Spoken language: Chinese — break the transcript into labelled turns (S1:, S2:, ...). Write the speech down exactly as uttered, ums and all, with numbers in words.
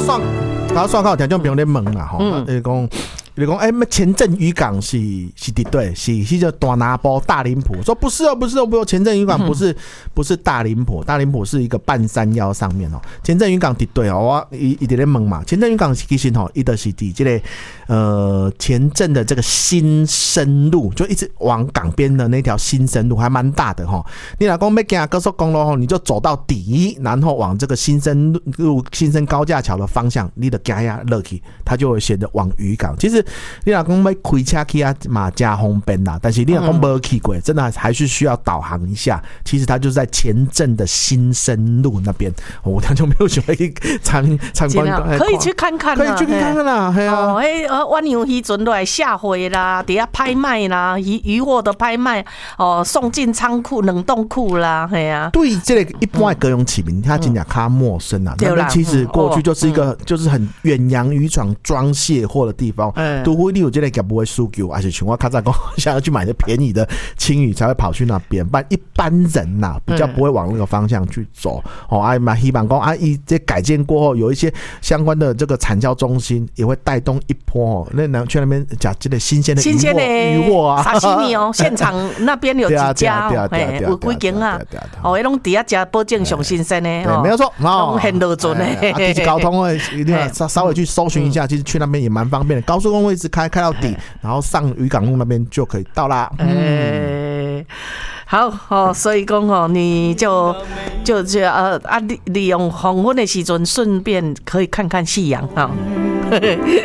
S1: 算，搞算靠听众朋友咧问啦吼，就是讲。你讲哎，前镇渔港是是对对，是是叫大拿波大林埔，说不是哦，不是哦，不是前镇渔港不是、嗯、不是大林埔，大林埔是一个半山腰上面哦。前镇渔港对对哦，我一一直在问嘛，前镇渔港其实吼，伊就是伫这个呃前镇的这个新生路，就一直往港边的那条新生路还蛮大的哈。你若讲要行高速公路吼，你就走到底，然后往这个新生路、新生高架桥的方向，你的行呀落去，它就会显得往渔港。其实你若讲要开车去啊嘛加方便啦，但是你若讲没去过，真的还是需要导航一下。其实它就是在前镇的新生路那边，我他就没有想要去参参观，
S2: 可以去看看，
S1: 可以去看看啦，系啊。
S2: 哦，迄呃，晚游渔船都来下回啦，底下拍卖啦，渔渔获的拍卖，哦，送进仓库、冷冻库啦，系啊。
S1: 对，这个一般的高雄市民，他真的较陌生啊。那边其实过去就是一个就是很远洋渔船装卸货的地方。除非你有这个业务的需求，还是像我较早讲想要去买的便宜的青鱼，才会跑去那边。不然一般人呐、啊，比较不会往那个方向去走。哦，啊，嘛希望讲啊，一这改建过后，有一些相关的这个产销中心，也会带动一波哦。那去那边讲这个新鲜的
S2: 新鲜的
S1: 渔获啊，
S2: 沙西米哦，现场那边有几家哦，哎，有几间啊，哦，拢底下加保证上新鲜的，
S1: 对，没有错，
S2: 拢很落准的。
S1: 其实交通一定要稍微去搜寻一下，其实去那边也蛮方便的，高速公路一直开开到底，然后上渔港路那边就可以到啦。嗯，
S2: 好哦，所以讲哦，你就就就呃啊利利用黄昏的时阵，顺便可以看看夕阳哈。